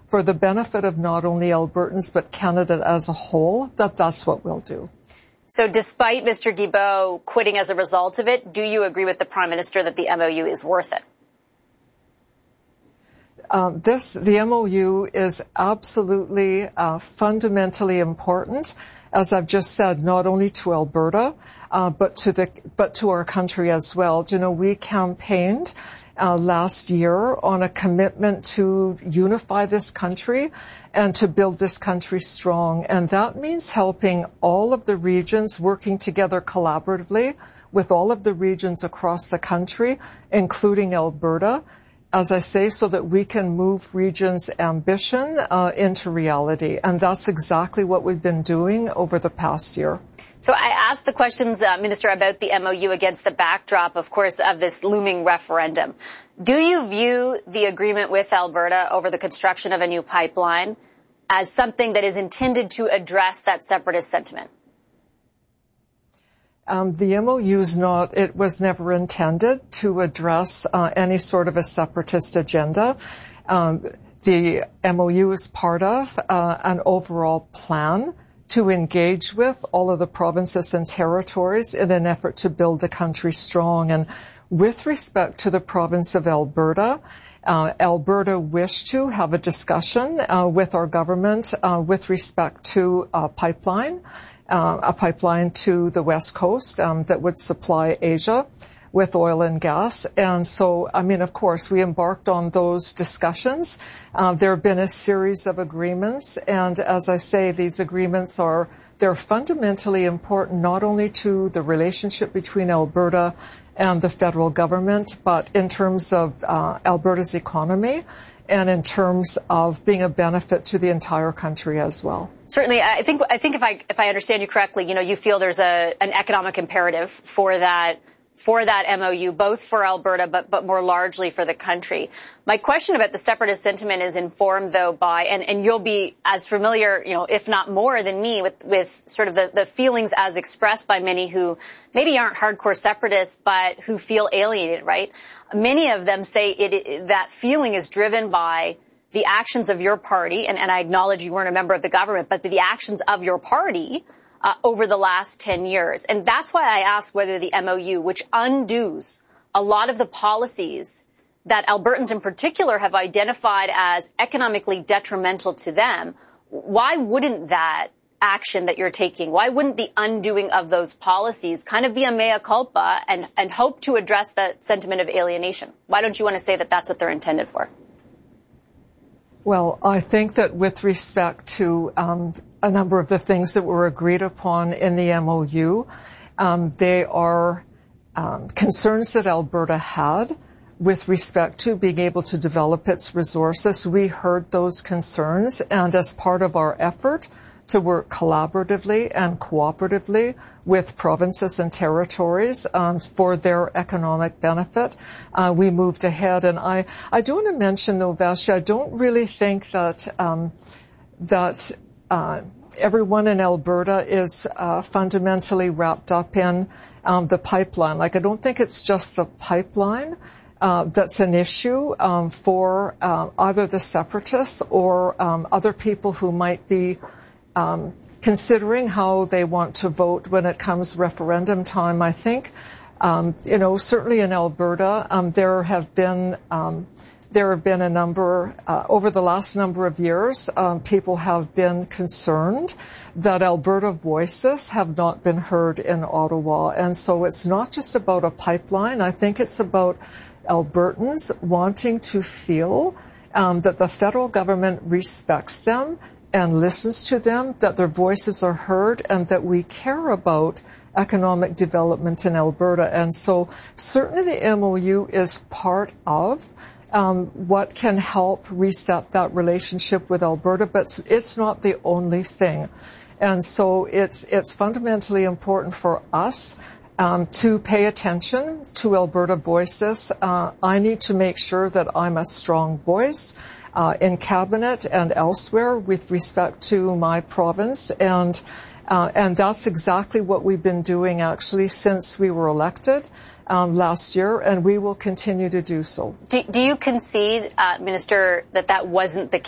for the benefit of not only Albertans but Canada as a whole, that's what we'll do. So despite Mr. Guilbeault quitting as a result of it, do you agree with the Prime Minister that the MOU is worth it? The MOU is absolutely fundamentally important, as I've just said, not only to Alberta, but to our country as well. You know, we campaigned last year on a commitment to unify this country and to build this country strong. And that means helping all of the regions, working together collaboratively with all of the regions across the country, including Alberta, as I say, so that we can move regions' ambition into reality. And that's exactly what we've been doing over the past year. So I asked the questions, Minister, about the MOU against the backdrop, of course, of this looming referendum. Do you view the agreement with Alberta over the construction of a new pipeline as something that is intended to address that separatist sentiment? The MOU it was never intended to address any sort of a separatist agenda. The MOU is part of an overall plan to engage with all of the provinces and territories in an effort to build the country strong. And with respect to the province of Alberta, Alberta wished to have a discussion with our government with respect to a pipeline to the West Coast that would supply Asia with oil and gas. And so, I mean, of course, we embarked on those discussions. There have been a series of agreements. And as I say, these agreements they're fundamentally important not only to the relationship between Alberta and the federal government, but in terms of Alberta's economy and in terms of being a benefit to the entire country as well. Certainly, I think if I understand you correctly, you know, you feel there's an economic imperative for that MOU, both for Alberta, but more largely for the country. My question about the separatist sentiment is informed, though, by, and you'll be as familiar, you know, if not more than me, with sort of the feelings as expressed by many who maybe aren't hardcore separatists, but who feel alienated, right? Many of them say that feeling is driven by the actions of your party, and I acknowledge you weren't a member of the government, but the actions of your party over the last 10 years. And that's why I asked whether the MOU, which undoes a lot of the policies that Albertans in particular have identified as economically detrimental to them, why wouldn't that action that you're taking, why wouldn't the undoing of those policies kind of be a mea culpa and hope to address that sentiment of alienation? Why don't you want to say that that's what they're intended for? Well, I think that with respect to a number of the things that were agreed upon in the MOU, they are concerns that Alberta had with respect to being able to develop its resources. We heard those concerns, and as part of our effort to work collaboratively and cooperatively with provinces and territories for their economic benefit, we moved ahead. And I do want to mention, though, Vashi, I don't really think that everyone in Alberta is fundamentally wrapped up in the pipeline. Like, I don't think it's just the pipeline that's an issue for either the separatists or other people who might be considering how they want to vote when it comes referendum time. I think, certainly in Alberta, there have been a number, over the last number of years, people have been concerned that Alberta voices have not been heard in Ottawa. And so it's not just about a pipeline. I think it's about Albertans wanting to feel that the federal government respects them and listens to them, that their voices are heard, and that we care about economic development in Alberta. And so certainly the MOU is part of what can help reset that relationship with Alberta, but it's not the only thing. And so it's fundamentally important for us to pay attention to Alberta voices. I need to make sure that I'm a strong voice in cabinet and elsewhere with respect to my province, and that's exactly what we've been doing actually since we were elected last year, and we will continue to do so. Do you concede, Minister, that wasn't the